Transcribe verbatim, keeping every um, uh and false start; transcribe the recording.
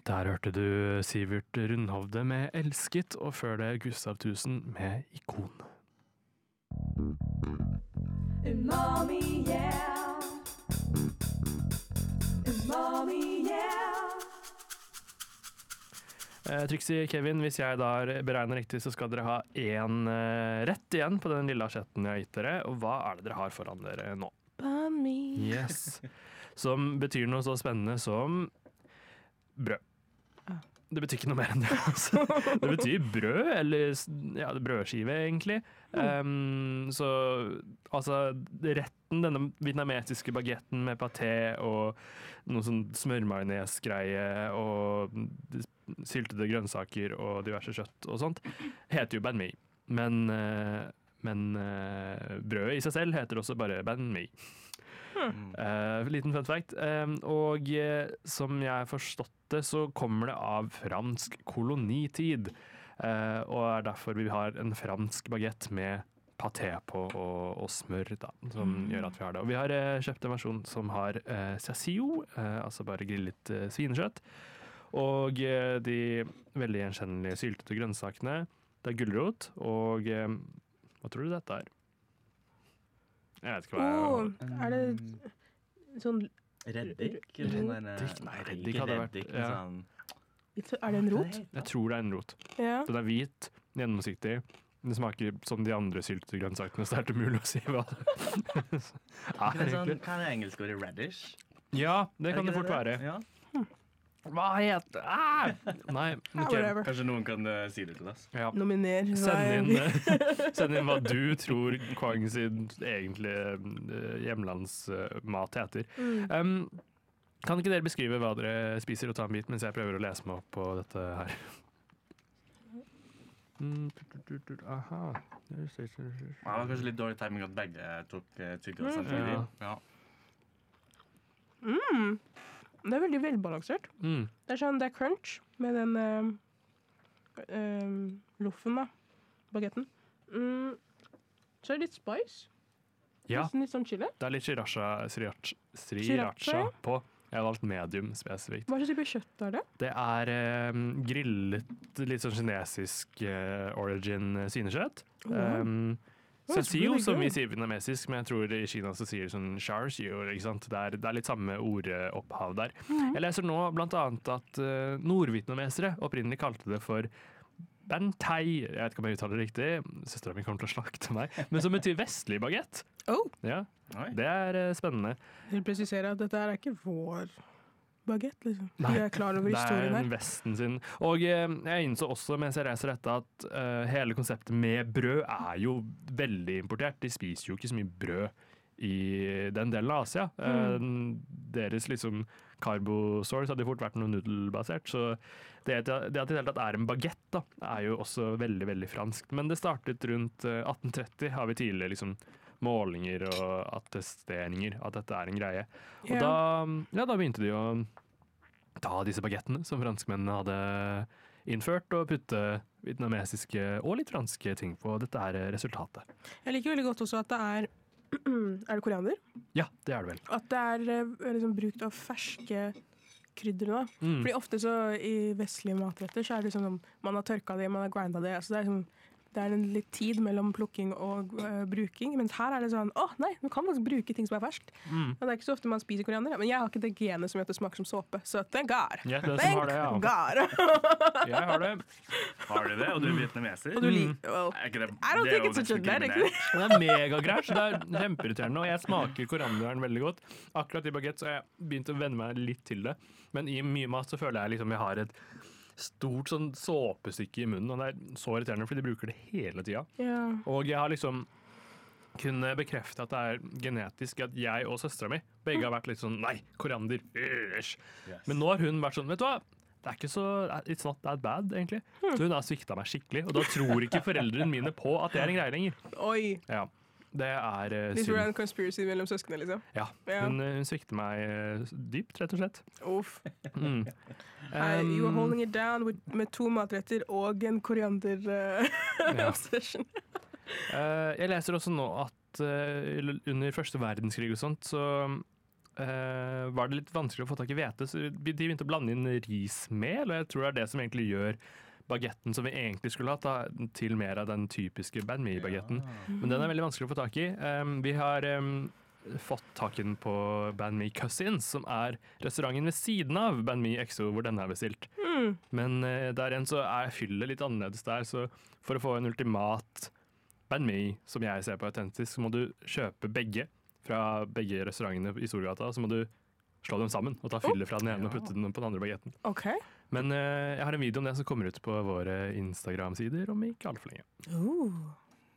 Der hørte du Sivert Rundhovde med Elsket, og før det Gustav Tusen med Ikon. Umami, yeah. Umami, yeah. Eh, Trixie, Kevin, hvis jeg da beregner riktig, så skal dere ha én eh, rett igjen på den lille asjetten jeg har gitt dere. Og hva er det dere har foran dere nå? Bami. Yes. Som betyr noe så spennende som brød. Det betyr ikke noe mer enn det. Altså. Det betyr brød, eller ja, brødskive egentlig. Um, så altså retten, denne vietnamesiske bagetten med paté og noe sånn smørmajonesgreie og syltede grønnsaker og diverse kjøtt og sånt, heter jo banh mi. Men, uh, men uh, brødet i seg selv heter også bare banh mi. Hmm. Uh, liten fun fact. Um, og uh, som jeg har forstått det, så kommer det av fransk kolonitid. Uh, og er derfor vi har en fransk bagett med paté på og, og smør, da, som mm. gjør at vi har det. Og vi har uh, kjøpt en versjon som har uh, sasio, uh, altså bare grillet uh, svinekjøtt. Og uh, de veldig gjenkjennelige syltede grønnsakene. Det er gulrot, og uh, hva tror du dette er? Jeg vet ikke hva jeg oh, er det sånn reddik? Reddik? Nei, reddik hadde vært ja. sånn. Er det en rot? Jeg tror det er en rot. Ja. Den er hvit, gjennomsiktig. Det smaker som de andre syltede grønnsakene, så det er det mulig å si hva det er. Sånn, kan det engelsk være radish? Ja, det kan det, det fort det? være. Ja. Hva heter ah! Nei, okay. Kanskje noen kan uh, si det til oss. Ja. Nominer. Send inn, send inn hva du tror Kwang sin egentlige uh, hjemlandsmat uh, heter. Mm. Um, kan ikke dere beskrive hva dere spiser og ta en bit mens jeg prøver å lese meg opp på dette her? Mm, aha. Det var kanskje litt dårlig timing at begge tok uh, tygge samtidig. Ja. Mm. Det er veldig velbalansert. Mm. Det er sånn, det er crunch med den uh, uh, loffen da, bagetten. Mm. Så er det litt spice. Ja, litt, litt sånn chili. Det er litt sriracha, sriracha, sriracha på. Jeg har valgt medium spesifikt. Hva slags type kjøtt er det? Det er um, grillet, litt sånn kinesisk uh, origin svinekjøtt. Oh. Um, Sasio, som vi sier vietnamesisk, men jeg tror i Kina så sier det sånn char-sio, ikke sant? Det er, det er litt samme ordopphav der. Mm. Jeg leser nå blant annet at uh, nordvietnamesere opprinnelig kalte det for ban thai. Jeg vet ikke om jeg uttaler det riktig, søsteren min kommer til å slakte meg, men som betyr vestlig bagett. Oh. Ja, det er uh, spennende. Jeg vil presisere at dette er ikke vår bagett, liksom. Nei, jeg er klar over historien her. Det er Vesten sin. Og eh, jeg innså også mens jeg reiser dette at eh, hele konseptet med brød er jo veldig importert. De spiser jo ikke så mye brød i den delen av Asia. Mm. Eh, deres liksom carbosource hadde fort vært noe nudelbasert, så det, det at det i hele tatt er en bagett da, er jo også veldig, veldig fransk. Men det startet rundt eh, atten tretti, har vi tidligere liksom målinger og attesteringer at dette er en greie. Og yeah. da, ja, da begynte de å ta disse bagettene som franskmennene hadde innført, og putte vietnamesiske og litt franske ting på. Dette er resultatet. Jeg liker veldig godt også at det er er det koriander? Ja, det er det vel. At det er liksom brukt av ferske krydder da. Mm. Fordi ofte så i vestlige matretter så er det liksom man har tørka det, man har grinda det, så det er liksom det er en litt tid mellom plukking og uh, bruking, mens her er det sånn, åh nei, man kan faktisk bruke ting som er ferskt. Mm. Og det er ikke så ofte man spiser koriander, men jeg har ikke det genet som gjør at det smaker som såpe, så thank God. Ja, det thank har det, ja. God. Jeg har det. Har du det, og du er vietnameser? Og du liker, well, er ikke det, I don't det think it's a genetic. Det er megagræsj, det er kjempeirriterende, og jeg smaker korianderen veldig godt. Akkurat i baguette så har jeg begynt å venne meg litt til det, men i mye mat så føler jeg liksom jeg har et stort sånn såpestykke i munnen, og det er så irriterende, fordi de bruker det hele tida. Ja. Og jeg har liksom kunne bekrefte at det er genetisk at jeg og søstera mi begge har vært litt sånn, nei, koriander, yes. Men nå har hun vært sånn, vet du hva, det er ikke så, it's not that bad, egentlig. Så hun har svikta meg skikkelig, og da tror ikke foreldrene mine på at det er en greie lenger. Oi! Ja. Det er uh, synd. Det er en conspiracy mellom søskene, liksom. Ja, ja. Hun, hun svikter meg uh, dypt, rett og slett. Uff. Mm. Um, you are holding it down with, med to matretter og en koriander uh, ja. obsession. uh, jeg leser også nå at uh, under første verdenskrig og sånt, så eh, var det litt vanskelig å få tak i hvete, så de begynte å blande inn rismel, og jeg tror det er det som egentlig gjør bagetten som vi egentlig skulle hatt, da, til mer av den typiske banh mi-bagetten. Men den er veldig vanskelig å få tak i. Um, vi har um, fått tak i den på Banh Mi Cousins, som er restauranten ved siden av Banh Mi X O, hvor denne er bestilt. Mm. Men uh, der igjen så er fyllet litt annerledes der, så for å få en ultimat Banh Mi, som jeg ser på autentisk, så må du kjøpe begge fra begge restaurantene i Storgata, så må du slå dem sammen og ta fyllet fra den ene og putte den på den andre bagetten. OK. Men uh, jeg har en video om det som kommer ut på våre Instagram-sider om ikke altfor lenge. Uh.